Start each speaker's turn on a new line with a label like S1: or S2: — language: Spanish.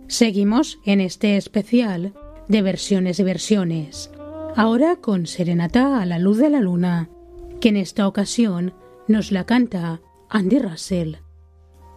S1: Seguimos en este especial de versiones y versiones, ahora con Serenata a la luz de la luna, que en esta ocasión nos la canta Andy Russell.